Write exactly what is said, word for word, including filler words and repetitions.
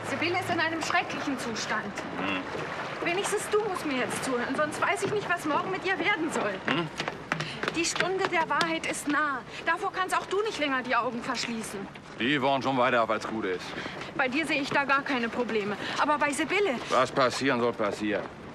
Sibylle ist in einem schrecklichen Zustand. Hm. Wenigstens du musst mir jetzt zuhören, sonst weiß ich nicht, was morgen mit ihr werden soll. Hm? Die Stunde der Wahrheit ist nah. Davor kannst auch du nicht länger die Augen verschließen. Die waren schon weiter ab, als gut ist. Bei dir sehe ich da gar keine Probleme. Aber bei Sibylle... Was passieren soll, passieren.